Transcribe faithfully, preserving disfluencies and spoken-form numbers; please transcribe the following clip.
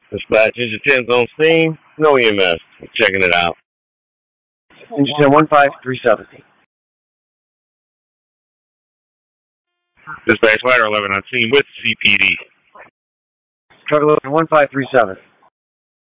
Dispatch, engine ten's on scene. No E M S. I'm checking it out. Engine ten, one five three seven. Dispatch, Ladder eleven on scene with C P D. Truck eleven, one five three seven.